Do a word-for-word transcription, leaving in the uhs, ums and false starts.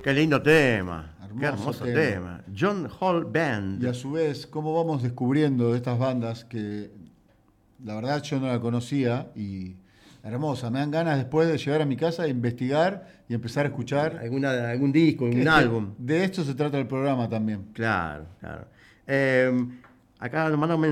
Qué lindo tema. Hermoso Qué hermoso tema. tema. John Hall Band. Y a su vez, cómo vamos descubriendo estas bandas que la verdad yo no la conocía y hermosa. Me dan ganas después de llegar a mi casa, de investigar y empezar a escuchar. Alguna, algún disco, Que algún es que álbum. de esto se trata el programa también. Claro, claro. Eh, acá nos mandan un